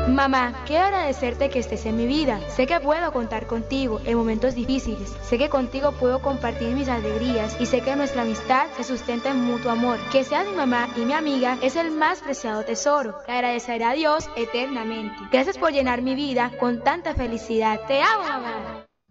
Mamá, quiero agradecerte que estés en mi vida. Sé que puedo contar contigo en momentos difíciles. Sé que contigo puedo compartir mis alegrías y sé que nuestra amistad se sustenta en mutuo amor. Que seas mi mamá y mi amiga es el más preciado tesoro. Te agradeceré a Dios eternamente. Gracias por llenar mi vida con tanta felicidad. Te amo, mamá.